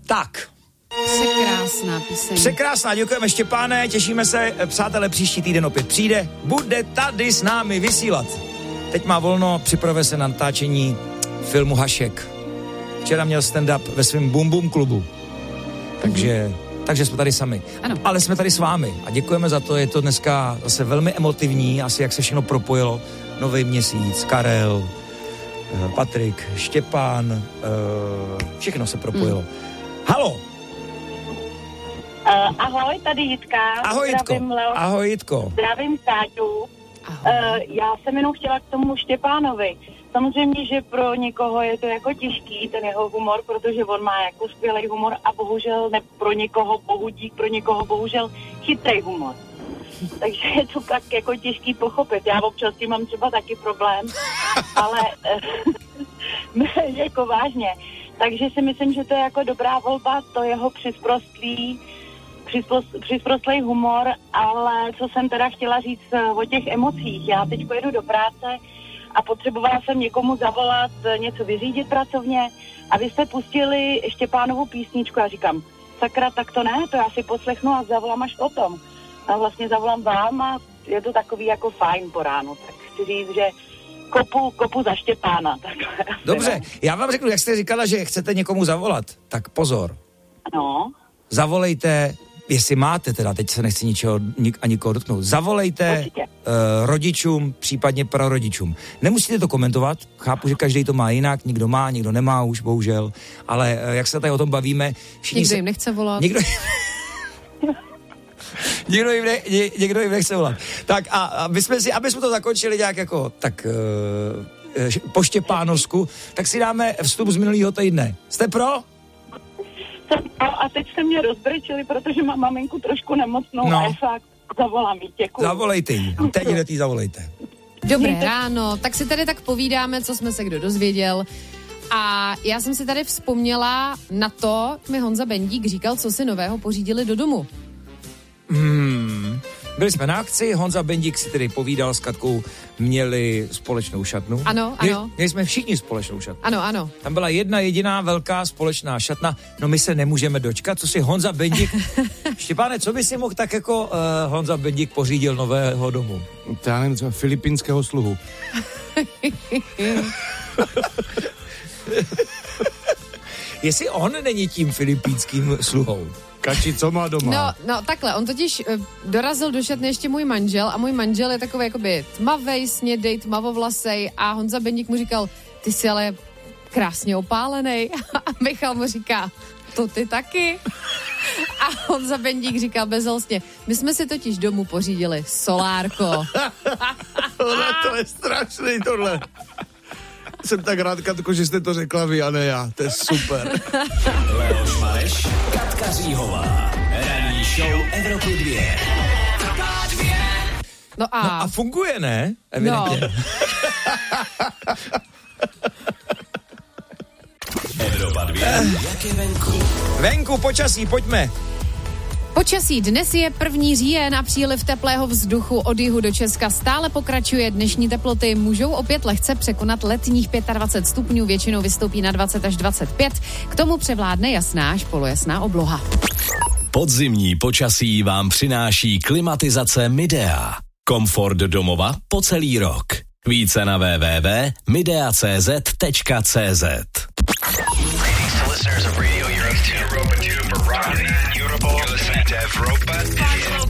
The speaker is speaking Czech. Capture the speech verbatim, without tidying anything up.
Tak. Překrásná píseň. Překrásná, děkujeme Štěpáne, těšíme se, přátelé, příští týden opět přijde, bude tady s námi vysílat. Teď má volno, připravuje se na natáčení filmu Hašek. Včera měl stand-up ve svém Bum Bum klubu. Takže, mm-hmm. takže jsme tady sami. Ano. Ale jsme tady s vámi a děkujeme za to, je to dneska zase velmi emotivní, asi jak se všechno propojilo. Nový měsíc, Karel, Patrik, Štěpán, všechno se propojilo. Mm. Halo! Uh, ahoj, tady Jitka. Ahoj Jitko. Ahoj Jitko. Zdravím Táťu. Uh, já jsem jenom chtěla k tomu Štěpánovi. Samozřejmě, že pro někoho je to jako těžký, ten jeho humor, protože on má jako skvělý humor a bohužel ne pro někoho bohudík, pro někoho bohužel chytrý humor. Takže je to tak jako těžký pochopit. Já občas tím mám třeba taky problém, ale jako vážně. Takže si myslím, že to je jako dobrá volba, to jeho přizprostlý, přizprostlý humor, ale co jsem teda chtěla říct o těch emocích. Já teď pojedu do práce a potřebovala jsem někomu zavolat, něco vyřídit pracovně a vy jste pustili Štěpánovu písničku a říkám, sakra, tak to ne, to já si poslechnu a zavolám až potom. A vlastně zavolám vám a je to takový jako fajn po ránu, tak chci říct, že kopu, kopu za Štěpána. Takhle. Dobře, já vám řeknu, jak jste říkala, že chcete někomu zavolat, tak pozor. No. Zavolejte, jestli máte teda, teď se nechci ničeho nik, a nikoho dotknout, zavolejte uh, rodičům, případně prarodičům. Nemusíte to komentovat, chápu, že každý to má jinak, někdo má, někdo nemá už, bohužel, ale uh, jak se tady o tom bavíme, všichni někdo se... jim nechce volat. Někdo... Někdo jim, ne, ně, někdo jim nechce volat. Tak a, a my jsme si, aby jsme to zakončili nějak jako tak uh, po Štěpánovsku, tak si dáme vstup z minulého týdne. Jste pro? A teď jste mě rozbrečili, protože mám maminku trošku nemocnou no. a je fakt zavolám jí, děkuji. Zavolejte jí, teď jdete jí zavolejte. Dobré ráno, tak si tady tak povídáme, co jsme se kdo dozvěděl. A já jsem si tady vzpomněla na to, mi Honza Bendík říkal, co si nového pořídili do domu. Hmm. Byli jsme na akci, Honza Bendík si tedy povídal s Katkou, měli společnou šatnu. Ano, ano. Měli jsme všichni společnou šatnu. Ano, ano. Tam byla jedna jediná velká společná šatna, no my se nemůžeme dočkat, co si Honza Bendík... Štěpáne, co by si mohl tak jako uh, Honza Bendík pořídil nového domu? Já nevím, co, filipínského sluhu. Jestli on není tím filipínským sluhou. Kači, co má doma? No, no takhle, on totiž uh, dorazil do šatny ještě můj manžel a můj manžel je takový jakoby tmavej, snědej, tmavovlasej a Honza Bendík mu říkal, ty jsi ale krásně opálenej a Michal mu říká, to ty taky. A Honza Bendík říkal bezolstně, my jsme si totiž domů pořídili solárko. Tohle to je strašný tohle. Jsem tak rád, Katko, že jste to řekla vy a ne já. To je super. Leoš Mareš, Katka Říhová. Ranní show Evropy dvě. No a... No a funguje, ne? Evidentně. No. Evropa dvě. Jak je venku? Venku, počasí, pojďme. Počasí. Dnes je první říjen a příliv teplého vzduchu od jihu do Česka stále pokračuje. Dnešní teploty můžou opět lehce překonat letních dvacet pět stupňů, většinou vystoupí na dvacet až dvacet pět. K tomu převládne jasná až polojasná obloha. Podzimní počasí vám přináší klimatizace Midea. Komfort domova po celý rok. Více na w w w tečka midea tečka c z tečka c z. Listening to Europa two for Rock Europa. You're listening to Europa.